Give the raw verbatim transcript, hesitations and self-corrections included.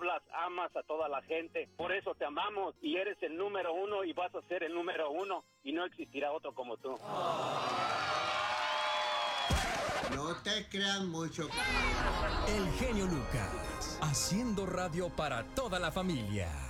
las amas a toda la gente. Por eso te amamos y eres el número uno y vas a ser el número uno y no existirá otro como tú. No te creas mucho. El genio Lucas, haciendo radio para toda la familia.